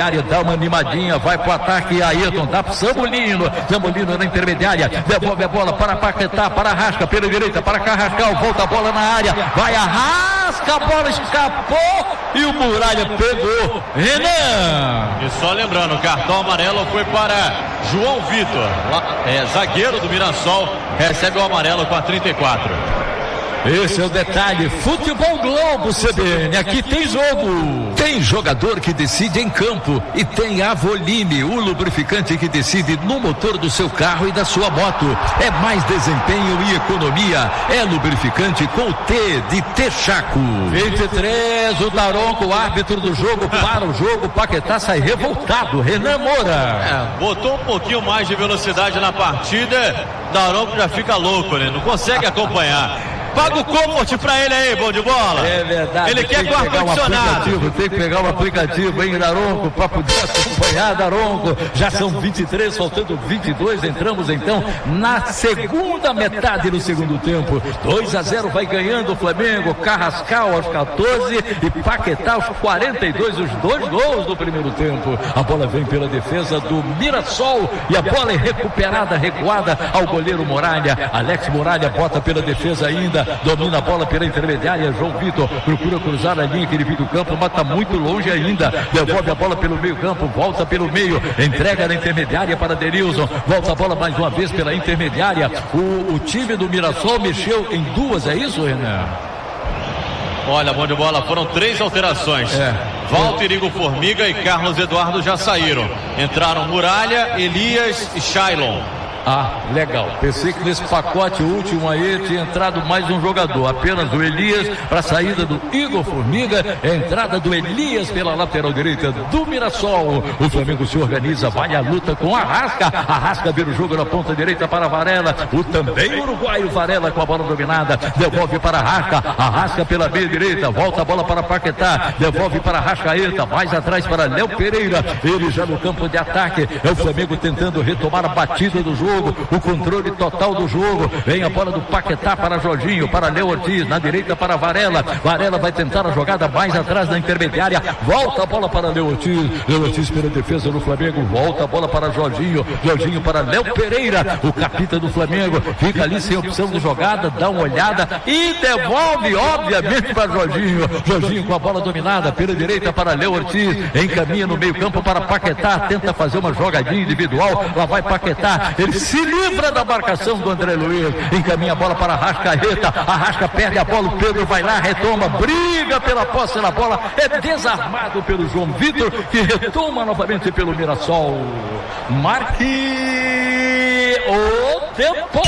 intermediária, dá uma animadinha, vai pro ataque, Ayrton, dá pro Samulino na intermediária, devolve a bola para Paquetá, para Arrasca, pela direita, para Carrascal, volta a bola na área, vai Arrasca, a bola escapou e o Muralha pegou. Renan! E só lembrando, o cartão amarelo foi para João Vitor, zagueiro do Mirassol, recebe o amarelo com a 34. Esse é o detalhe. Futebol Globo CBN, aqui tem jogo. Tem jogador que decide em campo e tem a Avoline, o lubrificante que decide no motor do seu carro e da sua moto. É mais desempenho e economia. É lubrificante com T de Texaco. 23, o Daronco, o árbitro do jogo, para o jogo. Paquetá sai revoltado. Renan Moura. Botou um pouquinho mais de velocidade na partida. Daronco já fica louco, né? Não consegue acompanhar. Paga o Comfort pra ele aí, bom de bola. É verdade. Ele quer com ar-condicionado. Tem que pegar um aplicativo, hein, Daronco, pra poder acompanhar, Daronco. Já são 23, faltando 22. Entramos então na segunda metade do segundo tempo. 2-0 vai ganhando o Flamengo. Carrascal aos 14 e Paquetá aos 42. Os 2 gols do primeiro tempo. A bola vem pela defesa do Mirassol e a bola é recuperada, recuada ao goleiro Muralha. Alex Muralha bota pela defesa ainda. Domina a bola pela intermediária, João Vitor procura cruzar a linha que ele do campo, mas está muito longe ainda, devolve a bola pelo meio campo, volta pelo meio, entrega na intermediária para Denilson, volta a bola mais uma vez pela intermediária. O time do Mirassol mexeu em 2, é isso, Renan? Olha, bom de bola, foram 3 alterações. Walter, Igor Formiga e Carlos Eduardo já saíram. Entraram Muralha, Elias e Shailon. Ah, legal. Pensei que nesse pacote último aí tinha entrado mais um jogador. Apenas o Elias para a saída do Igor Formiga. A entrada do Elias pela lateral direita do Mirassol. O Flamengo se organiza, vai à luta com Arrasca. Arrasca vira o jogo na ponta direita para Varela. O também uruguaio Varela com a bola dominada. Devolve para Arrasca. Arrasca pela meia direita. Volta a bola para Paquetá. Devolve para Arrascaeta. Mais atrás para Léo Pereira. Ele já no campo de ataque. É o Flamengo tentando retomar a batida do jogo. O controle total do jogo. Vem a bola do Paquetá para Jorginho, para Léo Ortiz, na direita para Varela. Varela vai tentar a jogada mais atrás da intermediária. Volta a bola para Léo Ortiz. Léo Ortiz pela defesa do Flamengo. Volta a bola para Jorginho. Jorginho para Léo Pereira. O capitão do Flamengo fica ali sem opção de jogada. Dá uma olhada e devolve, obviamente, para Jorginho. Jorginho com a bola dominada pela direita para Léo Ortiz. Encaminha no meio campo para Paquetá. Tenta fazer uma jogadinha individual. Lá vai Paquetá. Ele se livra da marcação do André Luiz, encaminha a bola para Arrascaeta, Arrasca perde a bola, o Pedro vai lá, retoma, briga pela posse na bola, é desarmado pelo João Vitor, que retoma novamente pelo Mirassol. Marque o tempo.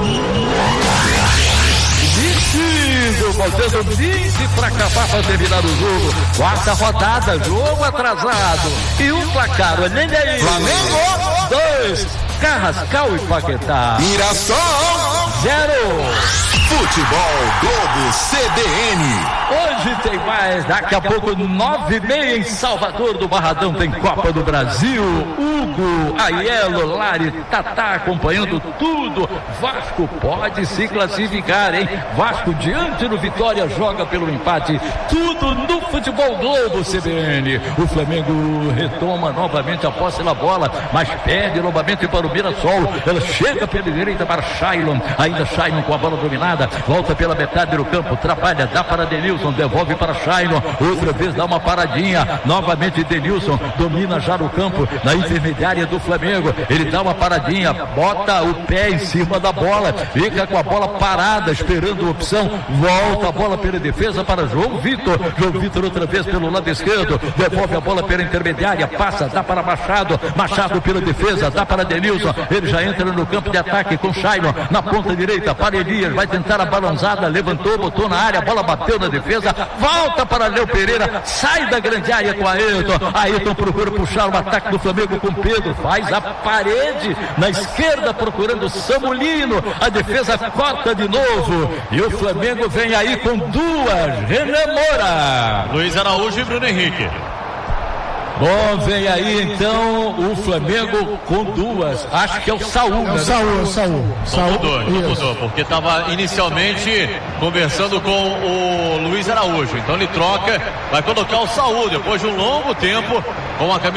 Faltando 20 para acabar, para terminar o jogo. 4ª rodada, jogo atrasado. E o placar, olha aí. Flamengo 2, Carrascal e Paquetá. Mirassol 0. Futebol Globo CBN. Hoje tem mais, daqui a pouco 9h30 em Salvador do Barradão tem Copa do Brasil. Hugo, Aiello, Lari, Tatá acompanhando tudo. Vasco pode se classificar, hein? Vasco diante do Vitória joga pelo empate. Tudo no Futebol Globo CBN. O Flamengo retoma novamente a posse na bola, mas perde novamente para o Mirassol. Ela chega pela direita para Shailon. Ainda Shailon com a bola dominada. Volta pela metade do campo, trabalha, dá para Denilson, devolve para Shailon. Outra vez dá uma paradinha. Novamente Denilson domina já no campo, na intermediária do Flamengo. Ele dá uma paradinha, bota o pé em cima da bola, fica com a bola parada, esperando a opção. Volta a bola pela defesa para João Vitor. João Vitor outra vez pelo lado esquerdo, devolve a bola pela intermediária, passa, dá para Machado. Machado pela defesa, dá para Denilson. Ele já entra no campo de ataque com Shailon na ponta direita para Elias, vai tentar a balançada, levantou, botou na área, a bola bateu na defesa, volta para Léo Pereira, sai da grande área com Ayrton. Ayrton procura puxar o ataque do Flamengo com Pedro, faz a parede na esquerda procurando Samulino, a defesa corta de novo e o Flamengo vem aí com 2. Renan Moura, Luiz Araújo e Bruno Henrique. Bom, vem aí então o Flamengo com 2. Acho que é o Saúl, né? Saúl. Não mudou, porque estava inicialmente conversando com o Luiz Araújo. Então ele troca, vai colocar o Saúl depois de um longo tempo com a camisa